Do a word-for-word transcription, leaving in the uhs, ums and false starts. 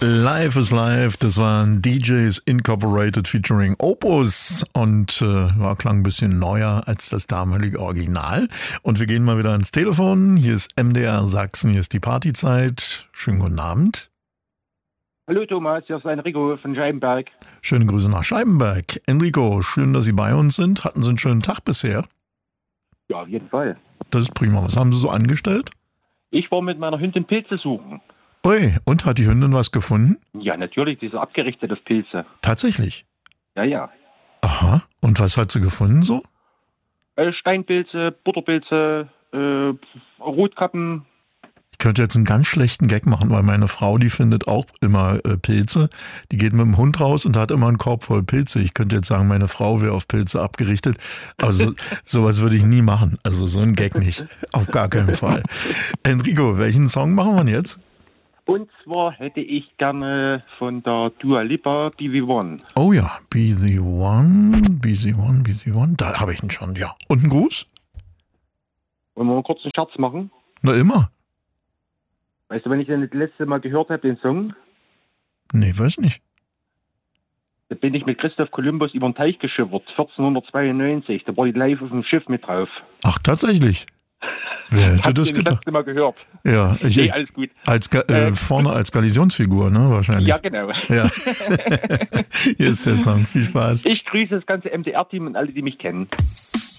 Life is Life, das waren D Js Incorporated featuring Opus und äh, ja, klang ein bisschen neuer als das damalige Original. Und wir gehen mal wieder ans Telefon. Hier ist M D R Sachsen, hier ist die Partyzeit. Schönen guten Abend. Hallo Thomas, hier ist Enrico von Scheibenberg. Schöne Grüße nach Scheibenberg. Enrico, schön, dass Sie bei uns sind. Hatten Sie einen schönen Tag bisher? Ja, auf jeden Fall. Das ist prima. Was haben Sie so angestellt? Ich war mit meiner Hündin Pilze suchen. Ui, und hat die Hündin was gefunden? Ja, natürlich, die ist abgerichtet auf Pilze. Tatsächlich? Ja, ja. Aha, und was hat sie gefunden so? Äh, Steinpilze, Butterpilze, äh, Rotkappen. Ich könnte jetzt einen ganz schlechten Gag machen, weil meine Frau, die findet auch immer äh, Pilze. Die geht mit dem Hund raus und hat immer einen Korb voll Pilze. Ich könnte jetzt sagen, meine Frau wäre auf Pilze abgerichtet. Aber so, sowas würde ich nie machen. Also so ein Gag nicht. Auf gar keinen Fall. Enrico, welchen Song machen wir jetzt? Und zwar hätte ich gerne von der Dua Lipa Be The One. Oh ja, Be The One, Be The One, Be The One. Da habe ich ihn schon, ja. Und einen Gruß? Wollen wir mal kurz einen Scherz machen? Na immer. Weißt du, wenn ich den das letzte Mal gehört habe, den Song? Nee, weiß nicht. Da bin ich mit Christoph Kolumbus über den Teich geschippert, vierzehnhundertzweiundneunzig. Da war ich live auf dem Schiff mit drauf. Ach, tatsächlich? Wer hätte Habt das ihr gedacht? das letzte Mal gehört? Ja, ich, Nee, alles gut. Als, äh, Äh, vorne als Galisionsfigur, ne, wahrscheinlich. Ja, genau. Ja. Hier ist der Song. Viel Spaß. Ich grüße das ganze M D R-Team und alle, die mich kennen.